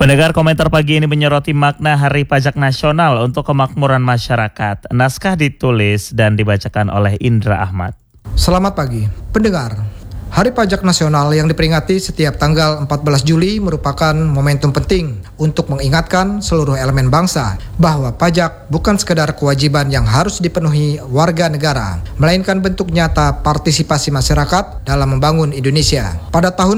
Pendengar, komentar pagi ini menyoroti makna Hari Pajak Nasional untuk kemakmuran masyarakat. Naskah ditulis dan dibacakan oleh Indra Ahmad. Selamat pagi, pendengar. Hari Pajak Nasional yang diperingati setiap tanggal 14 Juli merupakan momentum penting untuk mengingatkan seluruh elemen bangsa bahwa pajak bukan sekedar kewajiban yang harus dipenuhi warga negara, melainkan bentuk nyata partisipasi masyarakat dalam membangun Indonesia. Pada tahun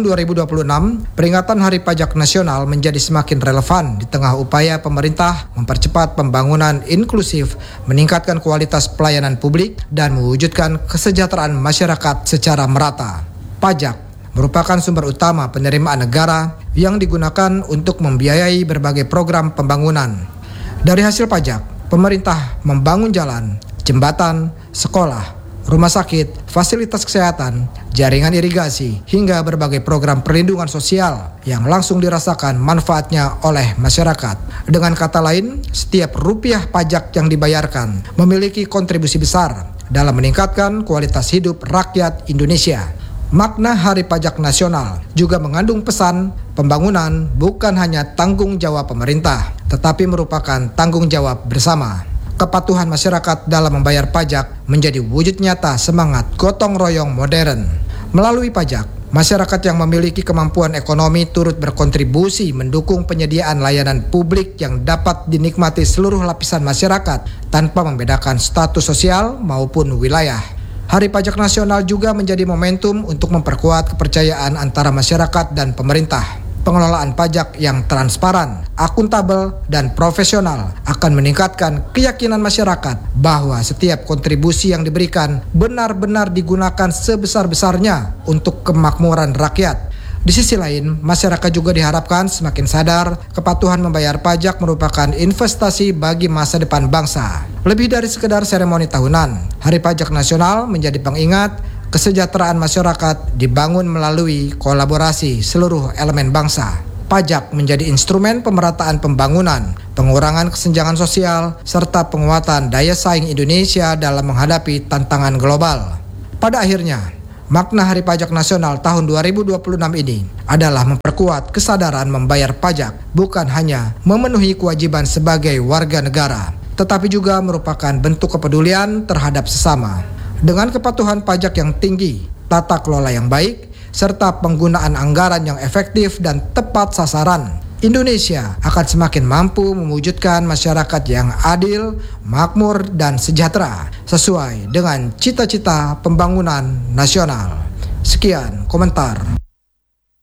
2026, peringatan Hari Pajak Nasional menjadi semakin relevan di tengah upaya pemerintah mempercepat pembangunan inklusif, meningkatkan kualitas pelayanan publik, dan mewujudkan kesejahteraan masyarakat secara merata. Pajak merupakan sumber utama penerimaan negara yang digunakan untuk membiayai berbagai program pembangunan. Dari hasil pajak, pemerintah membangun jalan, jembatan, sekolah, rumah sakit, fasilitas kesehatan, jaringan irigasi, hingga berbagai program perlindungan sosial yang langsung dirasakan manfaatnya oleh masyarakat. Dengan kata lain, setiap rupiah pajak yang dibayarkan memiliki kontribusi besar dalam meningkatkan kualitas hidup rakyat Indonesia. Makna Hari Pajak Nasional juga mengandung pesan pembangunan bukan hanya tanggung jawab pemerintah, tetapi merupakan tanggung jawab bersama. Kepatuhan masyarakat dalam membayar pajak menjadi wujud nyata semangat gotong royong modern. Melalui pajak, masyarakat yang memiliki kemampuan ekonomi turut berkontribusi mendukung penyediaan layanan publik yang dapat dinikmati seluruh lapisan masyarakat tanpa membedakan status sosial maupun wilayah. Hari Pajak Nasional juga menjadi momentum untuk memperkuat kepercayaan antara masyarakat dan pemerintah. Pengelolaan pajak yang transparan, akuntabel, dan profesional akan meningkatkan keyakinan masyarakat bahwa setiap kontribusi yang diberikan benar-benar digunakan sebesar-besarnya untuk kemakmuran rakyat. Di sisi lain, masyarakat juga diharapkan semakin sadar kepatuhan membayar pajak merupakan investasi bagi masa depan bangsa. Lebih dari sekedar seremoni tahunan, Hari Pajak Nasional menjadi pengingat kesejahteraan masyarakat dibangun melalui kolaborasi seluruh elemen bangsa. Pajak menjadi instrumen pemerataan pembangunan, pengurangan kesenjangan sosial, serta penguatan daya saing Indonesia dalam menghadapi tantangan global. Pada akhirnya, makna Hari Pajak Nasional tahun 2026 ini adalah memperkuat kesadaran membayar pajak bukan hanya memenuhi kewajiban sebagai warga negara, tetapi juga merupakan bentuk kepedulian terhadap sesama. Dengan kepatuhan pajak yang tinggi, tata kelola yang baik, serta penggunaan anggaran yang efektif dan tepat sasaran, Indonesia akan semakin mampu mewujudkan masyarakat yang adil, makmur, dan sejahtera sesuai dengan cita-cita pembangunan nasional. Sekian komentar.